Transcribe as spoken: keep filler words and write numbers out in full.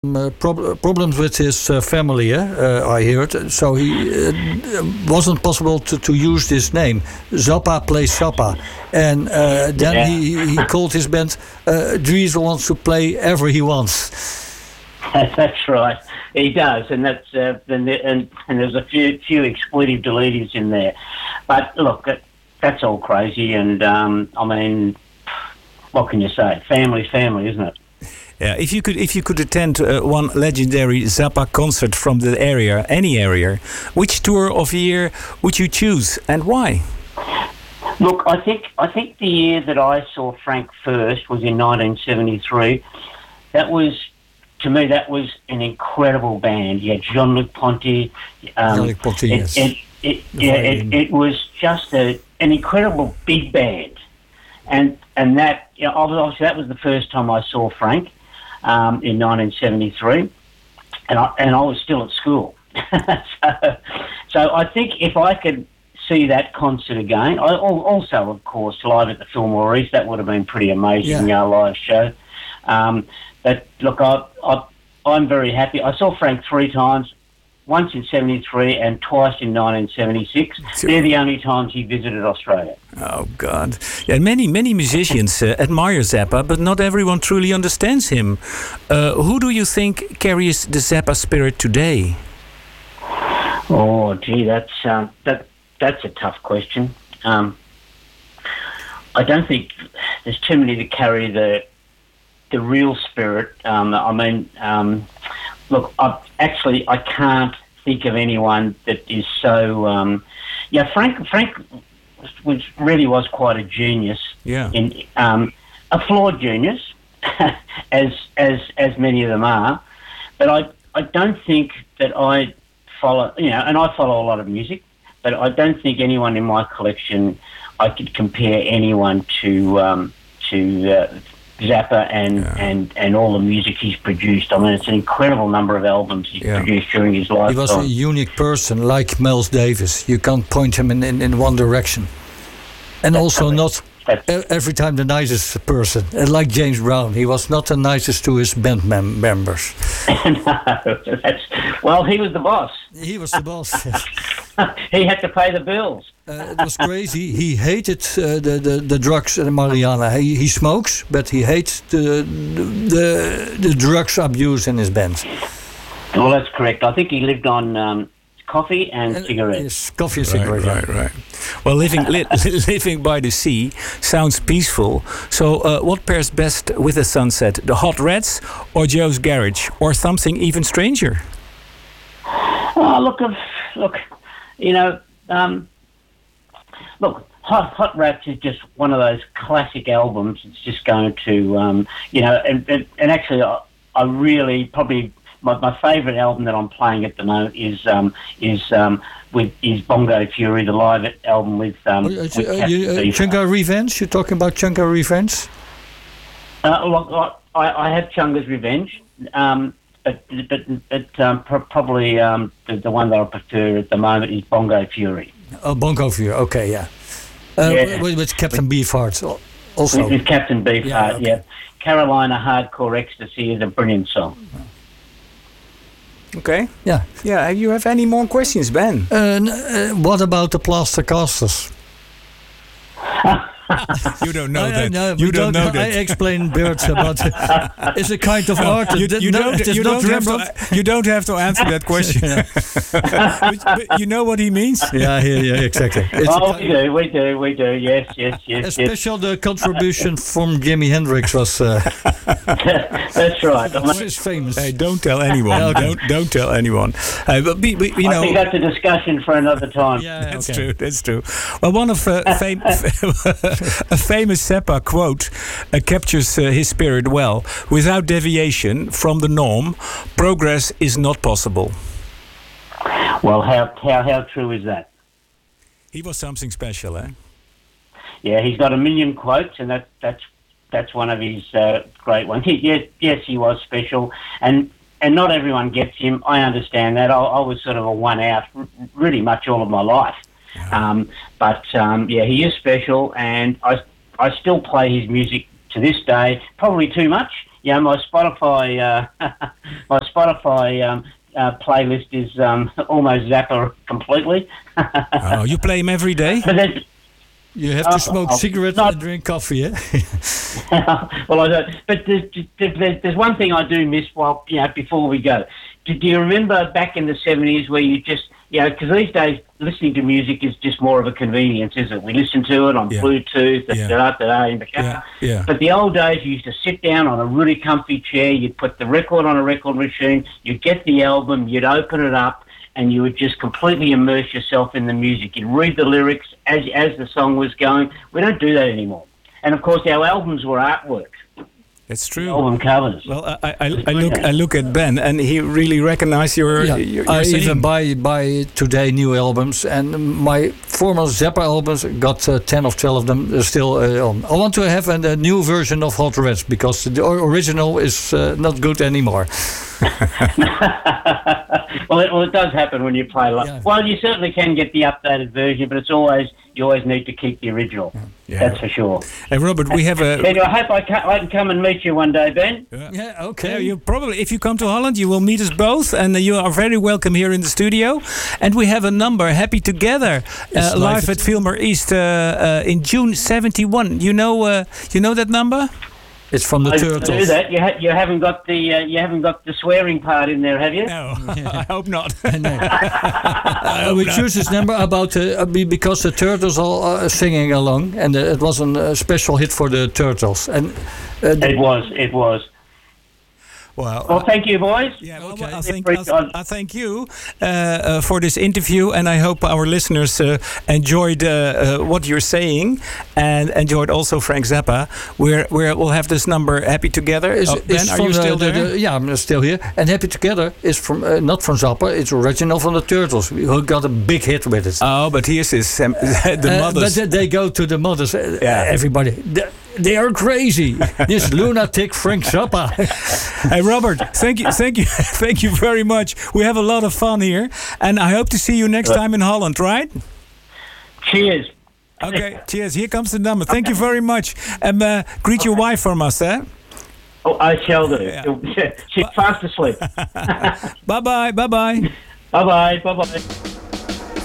uh, prob- problems with his uh, family, eh? uh, I heard. So he uh, wasn't possible to, to use this name. Zappa plays Zappa. And uh, then Yeah. he, he called his band uh, Dweezil wants to play ever he wants. That's right. He does, and that's uh, and, and and there's a few few expletive deleters in there. But look, that, that's all crazy, and um, I mean, what can you say? Family's family, isn't it? Yeah, if you could, if you could attend uh, one legendary Zappa concert from the area, any area, which tour of year would you choose, and why? Look, I think I think the year that I saw Frank first was in nineteen seventy-three. That was, to me, that was an incredible band. You had Jean-Luc Ponty. Um, Jean-Luc Ponty, it, yes. It, it, yeah, it, it was just a, an incredible big band, and and that, you know, obviously that was the first time I saw Frank. Um, in nineteen seventy-three, and I, and I was still at school. so, so I think if I could see that concert again, I, also, of course, live at the Fillmore East, that would have been pretty amazing, Yeah. uh, live show. Um, but look, I, I, I'm very happy. I saw Frank three times, once in seventy-three and twice in nineteen seventy-six. They're the only times he visited Australia. Oh God! Yeah, many many musicians uh, admire Zappa, but not everyone truly understands him. Uh, who do you think carries the Zappa spirit today? Oh, gee, that's um, that that's a tough question. Um, I don't think there's too many to carry the the real spirit. Um, I mean, um, look, I actually I can't think of anyone that is so. Um, yeah, Frank Frank was really was quite a genius. Yeah. In um, a flawed genius, as as as many of them are, but I I don't think that I follow. You know, and I follow a lot of music, but I don't think anyone in my collection I could compare anyone to um, to. Uh, Zappa and, Yeah. and, and all the music he's produced. I mean, it's an incredible number of albums he's Yeah. produced during his lifetime. He was a unique person, like Miles Davis. You can't point him in, in, in one direction. And That's also correct. not That's- e- every time the nicest person. And like James Brown, he was not the nicest to his band mem- members. no, that's, well, he was the boss. He was the boss. He had to pay the bills. Uh, it was crazy. He hated uh, the, the, the drugs and marijuana. He, he smokes, but he hates the, the the drugs abuse in his band. Well, that's correct. I think he lived on um, coffee and, And- cigarettes. Yes, coffee and Right, cigarette. right, right. Well, living li- living by the sea sounds peaceful. So, uh, what pairs best with the sunset? The Hot Rats or Joe's Garage, or something even stranger? Oh, look, of look, you know, um, look, Hot Hot Rats is just one of those classic albums. It's just going to, um, you know, and and, and actually, I, I really probably my, my favourite album that I'm playing at the moment is um, is um, with is Bongo Fury, the live album with um, Oh, uh, with uh, Captain you, uh, Beefheart. Chunga Revenge? You're talking about Chunga Revenge? Uh, look, I, I have Chunga's Revenge. Um, But but but um, pro- probably um, the, the one that I prefer at the moment is Bongo Fury. Oh, Bongo Fury. Okay, yeah. Uh, Yeah. With, with Captain Beefheart al- also. With, with Captain Beefheart, Yeah, yeah, okay. Carolina Hardcore Ecstasy is a brilliant song. Okay. Yeah. Yeah. You have any more questions, Ben? Uh, n- uh, what about the Plaster Casters? You don't know I- I that. know, you we don't know I that. explained Bert about it's a kind of art. You, that- you no, don't. it is You not don't, have Rembrandt. to, you don't have to answer that question. but, but you know what he means. Yeah, yeah, yeah, exactly. It's a Oh, ki- we do, we do, we do. Yes, yes, yes, yes. Especially the contribution from Jimi Hendrix was, uh, That's right. I, was mean, is famous. Hey, don't tell anyone. Okay. Don't don't tell anyone. Uh, but be, be, you I know. think that's a discussion for another time. Yeah, That's okay. true. That's true. Well, one of uh, fam- a famous Zappa quote uh, captures uh, his spirit well. Without deviation from the norm, progress is not possible. Well, how how how true is that? He was something special, eh? Yeah, he's got a million quotes, and that that's that's one of his uh, great ones. He, yes, yes, he was special, and and not everyone gets him. I understand that. I, I was sort of a one out, r- really much all of my life. Um, but um, yeah, he is special, and I I still play his music to this day. Probably too much you know, my Spotify, uh, my Spotify um, uh, playlist is um, almost Zappa completely. Oh, you play him every day? But there's, You have to Oh, smoke oh, cigarettes not- and drink coffee, eh? well, I don't. But there's, there's, there's one thing I do miss. While you know, before we go, do, do you remember back in the seventies where you just, you know, because these days listening to music is just more of a convenience, isn't it? We listen to it on Yeah. Bluetooth, Yeah. da, da, da, in the car. Yeah, yeah. But the old days, you used to sit down on a really comfy chair. You'd put the record on a record machine. You'd get the album. You'd open it up. And you would just completely immerse yourself in the music. You'd read the lyrics as as the song was going. We don't do that anymore. And of course, our albums were artwork, It's true. album covers. Well, I, I, I look I look at Ben, and he really recognized your. Yeah, your, I your saying. even buy buy today new albums, and my former Zappa albums got uh, ten or twelve of them uh, still uh, on. I want to have a, a new version of Hot Reds because the o- original is uh, not good anymore. well, it, well, it does happen when you play live. Yeah. Well, you certainly can get the updated version, but it's always you always need to keep the original. Yeah. That's for sure. Hey, Robert, we have a. Anyway, I hope I can, I can come and meet you one day, Ben. Yeah, okay. Yeah, you probably, if you come to Holland, you will meet us both, and you are very welcome here in the studio. And we have a number, Happy Together, uh, It's live live at Filmer East uh, uh, in June seventy-one. You know, uh, you know that number? It's from the I Turtles. do that. You, ha- you haven't got the uh, you haven't got the swearing part in there, have you? No, I hope not. Uh, we choose this number about uh, be- because the Turtles are uh, singing along, and uh, it was a uh, special hit for the Turtles. And uh, It was. It was. Well, Well, thank you, boys. yeah, well, Okay. I thank I, I thank you uh, uh, for this interview, and I hope our listeners uh, enjoyed uh, uh, what you're saying and enjoyed also Frank Zappa. We're, we're we'll have this number Happy Together. is, Oh, is Ben, are from you the- still the- there? the- yeah, I'm still here. And Happy Together is from uh, not from Zappa. It's original from the Turtles, who got a big hit with it. Oh, but here's his um, the Uh, mothers. but they, they go to the mothers. Uh, Yeah. Everybody, they, they are crazy. This lunatic Frank Zappa. Hey Robert, thank you, thank you, thank you very much. We have a lot of fun here, and I hope to see you next time in Holland, right? Cheers. Okay, cheers. Here comes the number. Thank you very much, and uh, greet your wife from us, eh? Oh, I shall do. Yeah. She's fast asleep. Bye bye, bye bye. Bye bye. Bye bye.